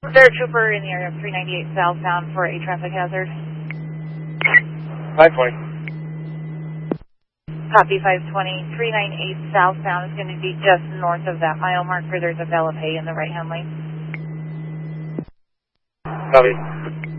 There, trooper in the area of 398 southbound for a traffic hazard. 520. Copy 520. 398 southbound is going to be just north of that mile marker. There's a valet in the right-hand lane. Copy.